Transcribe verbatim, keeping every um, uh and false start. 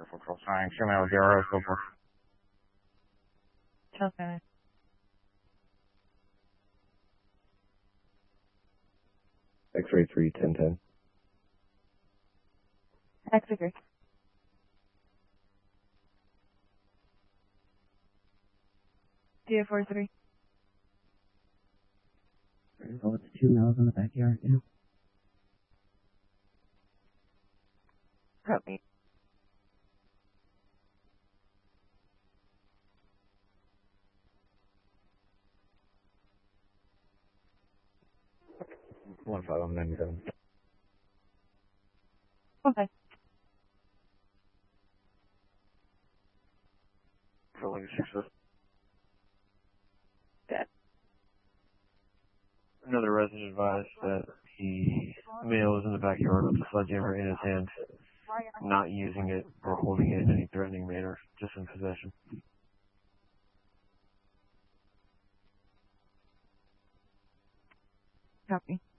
Control sign, show me zero, so forth. Okay. X-ray three, ten ten. X-ray. zero four three. Oh, it's two males in the backyard, yeah. Copy. One five, I'm ninety-seven. Okay. Rolling success. Dead. Another resident advised that the male was in the backyard with a sledgehammer in his hand, not using it or holding it in any threatening manner, just in possession. Copy.